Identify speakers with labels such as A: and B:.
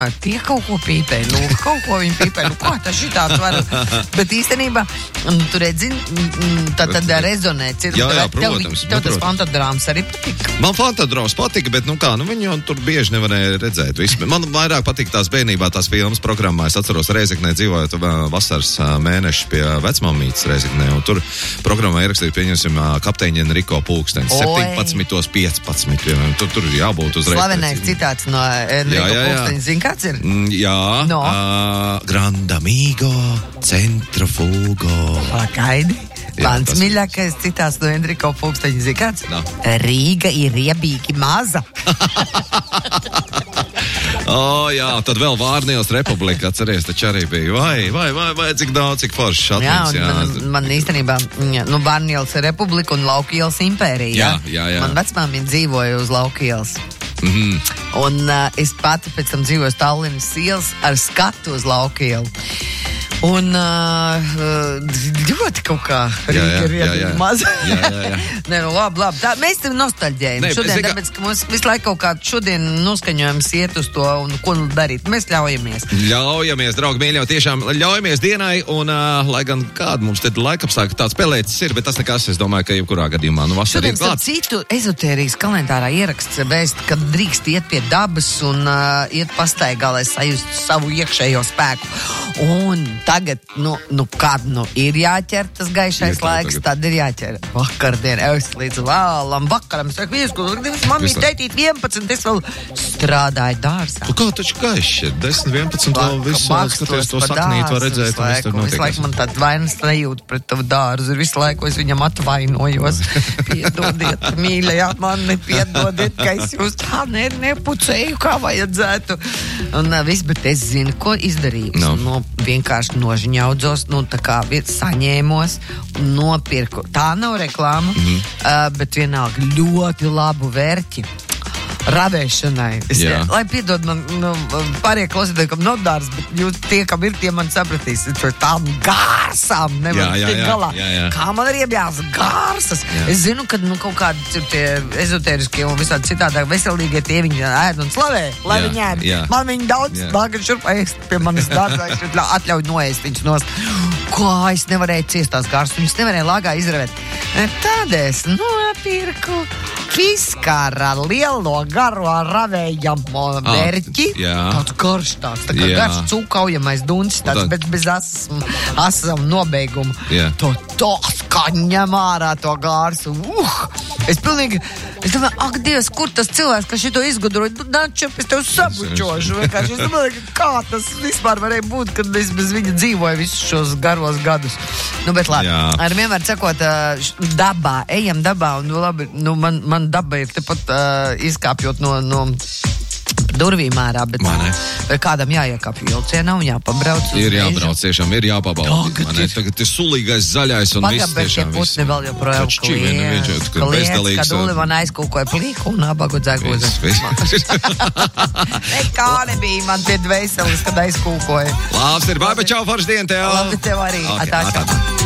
A: Tie kaut ko pīpē, kaut ko viņi pīpē, kā tas šitāds var, bet īstenībā, tu redzi, tad rezonē.
B: Jā, protams.
A: Tev tas fantodrāms arī patika?
B: Man fantodrāms patika, bet viņi jau tur bieži nevarēja redzēt. Man vairāk patika tās bērnībā, tās filmas programmā. Es atceros Reizeknē dzīvojot vasaras mēneši pie vecmāmītes Reizeknē, un tur programmā ierakstīja, pieņemsim, kapteiņa Enrico Pulkstenis, 17:15, piemēram. Tur ir jābūt uzreiz.
A: Slavenais citāts no Enrico Pulksteņa, zin kāds ir?
B: Jā, no. Grand amigo, centrifugo.
A: Pagaidi. Mans mīļākais citāts no Enrico Pulksteņa, zin kāds?
B: No.
A: Rīga ir riebīgi maza.
B: Jā, tad vēl Vārnīlas republika, atceries, taču arī bija. Vai, cik daudz, cik foršs atmiņas.
A: Jā, man īstenībā, Vārnīlas republika un Laukielas impērija.
B: Jā.
A: Man vecmāmiņa dzīvoja uz Laukielas. Un es pati pēc tam dzīvoju Tallinas ielas ar skatu uz Laukielu. Un ļoti kaut kā Rīga maz.
B: Jā.
A: Nē, labi. Tā, mēs tev nostalģējam šodien, tāpēc, ka mums visu laiku kaut kā šodien noskaņojums iet uz to un ko darīt. Mēs ļaujamies.
B: Ļaujamies, draugi mīļo, tiešām ļaujamies dienai un, lai gan kāda mums te laikapstākļi tāds pelēcis ir, bet tas nekas, es domāju, ka jebkurā gadījumā, vasarā ir klāts.
A: Šodien, citu ezotērijas kalendārā ieraksts vēst, kad drīkst iet pie dabas un iet pastaigā, lai sajustu savu iekšējo spēku. Un tagad, ir jāķer tas gaišais laiks, tad ir jāķer vakardien, es līdz vēlam vakaram, es saku, mamī, teitīt 11, es vēl strādāju dārzā.
B: Kā taču gaišs ir? 10, 11 vēl visu, skaties to saknīt var redzēt, un viss tur notiek.
A: Visu laiku man tāda vainas nejūt pret tavu dārzu, visu laiku es viņam atvainojos. Piedodiet, mīļajāt mani, piedodiet, ka es jūs tā nepucēju, kā vajadzētu. Un viss, bet es zinu, ko izdarīju. Vienkārši nožņaudzos, tā kā saņēmos, nopirku. Tā nav reklāma, bet vienalga ļoti labu vērķi. Ravēšanai. Lai piedod man, pārējie klausītāji, kam nav dārs, bet jūs tie, kam ir, tie man sapratīs. Tām gārsām nevar tikt galā.
B: Jā.
A: Kā man ir iebjās gārsas? Jā. Es zinu, ka kaut kādi ir tie ezotēriskie un visādi citādāk veselīgie tie viņi ēd un slavē, lai viņi ēd. Man viņi daudz nākat šurp ēst pie manas dārzā, es atļauju noēst viņus nost. Kā es nevarēju ciest tās gārsas, viņus nevarēju lāgā izravēt. Tādēļ es nopirku Fiskara lielo garo ravējamo mērķi. Tāds garš tāds, tā kā garš cūkaujamais duncis, tāds, bet bez asam nobeigumu. To skaņam ārā to gārsu. Es domāju, ak, Dievs, kur tas cilvēks, kas šito izgudroja? Načep, es tev sabučošu. Es domāju, kā tas vispār varēja būt, kad es bez viņa dzīvoju visus šos garos gadus. Bet labi, ar vienmēr sakot, dabā, ejam dabā, un labi, man daba ir tepat izkāpjot no durvīm ārā, bet kādam jāiekāpj vilcienā un jāpabrauc. Ir
B: jābrauc, tiešām ir jāpabauda. Tagad ir sulīgais, zaļais un viss tiešām.
A: Pagabēšie putni vēl joprojām kliedz, kad Uli man aizkūkoja plīku un abagu dzegūzi. Nekā nebija man pie dvēseles, kad aizkūkoja.
B: Labs ir, bye, čau, forši dien tev.
A: Labi tev arī.
B: Okay,